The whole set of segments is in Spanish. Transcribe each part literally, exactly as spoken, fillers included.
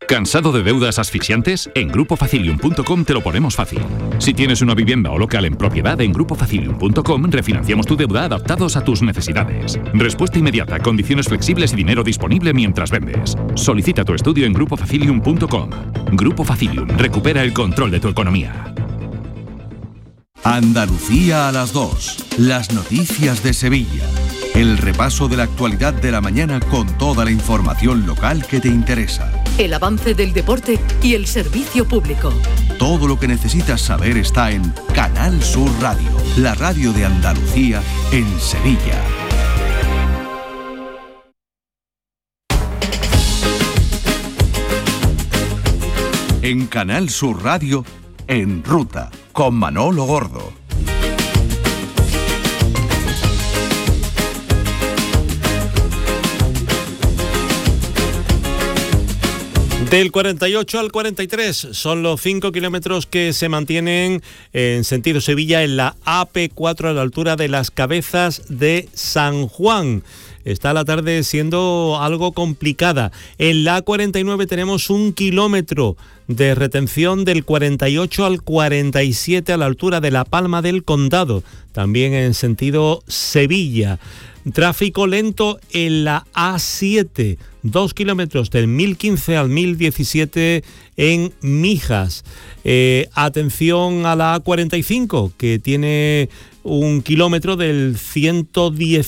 ¿Cansado de deudas asfixiantes? En grupo facilium punto com te lo ponemos fácil. Si tienes una vivienda o local en propiedad, en grupo facilium punto com refinanciamos tu deuda adaptados a tus necesidades. Respuesta inmediata, condiciones flexibles y dinero disponible mientras vendes. Solicita tu estudio en grupo facilium punto com. Grupo Facilium, recupera el control de tu economía. Andalucía a las dos. Las noticias de Sevilla. El repaso de la actualidad de la mañana con toda la información local que te interesa. El avance del deporte y el servicio público. Todo lo que necesitas saber está en Canal Sur Radio, la radio de Andalucía en Sevilla. En Canal Sur Radio, En Ruta, con Manolo Gordo. Del cuarenta y ocho al cuarenta y tres son los cinco kilómetros que se mantienen en sentido Sevilla en la A P cuatro a la altura de las Cabezas de San Juan. Está la tarde siendo algo complicada. En la A cuarenta y nueve tenemos un kilómetro de retención del cuarenta y ocho al cuarenta y siete a la altura de La Palma del Condado, también en sentido Sevilla. Tráfico lento en la A siete, dos kilómetros del mil quince al mil diecisiete en Mijas. Eh, atención a la A cuarenta y cinco, que tiene un kilómetro del ciento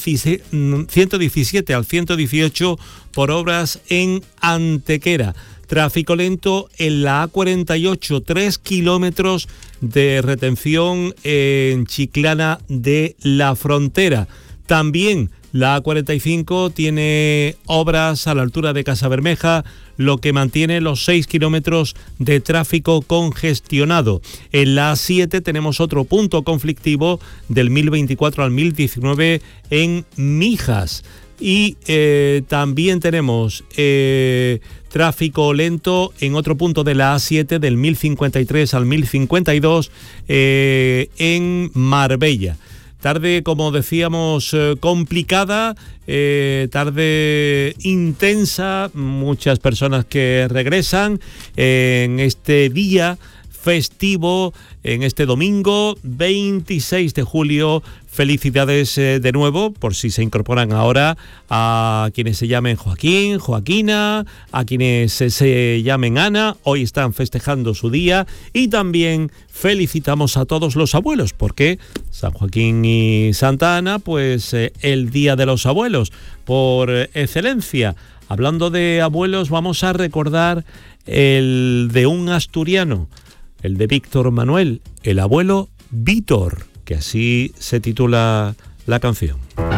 diecisiete al ciento dieciocho por obras en Antequera. Tráfico lento en la A cuarenta y ocho, tres kilómetros de retención en Chiclana de la Frontera. También la A cuarenta y cinco tiene obras a la altura de Casabermeja, lo que mantiene los seis kilómetros de tráfico congestionado. En la A siete tenemos otro punto conflictivo del mil veinticuatro al mil diecinueve en Mijas. Y eh, también tenemos eh, tráfico lento en otro punto de la A siete del mil cincuenta y tres al mil cincuenta y dos eh, en Marbella. Tarde, como decíamos, eh, complicada, eh, tarde intensa, muchas personas que regresan eh, en este día festivo, en este domingo veintiséis de julio. Felicidades eh, de nuevo, por si se incorporan ahora, a quienes se llamen Joaquín, Joaquina, a quienes eh, se llamen Ana, hoy están festejando su día, y también felicitamos a todos los abuelos, porque San Joaquín y Santa Ana, pues eh, el Día de los Abuelos, por eh, excelencia. Hablando de abuelos, vamos a recordar el de un asturiano, el de Víctor Manuel, el abuelo Vítor, que así se titula la canción.